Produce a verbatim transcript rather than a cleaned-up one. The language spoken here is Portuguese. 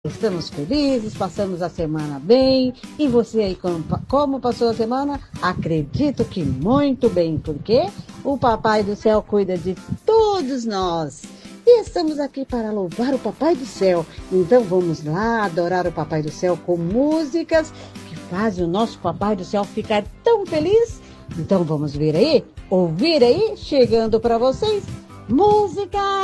Estamos felizes, passamos a semana bem. E você aí, como, como passou a semana? Acredito que muito bem, porque o Papai do Céu cuida de todos nós. E estamos aqui para louvar o Papai do Céu. Então vamos lá adorar o Papai do Céu com músicas que fazem o nosso Papai do Céu ficar tão feliz. Então vamos ver aí, ouvir aí, chegando para vocês, música!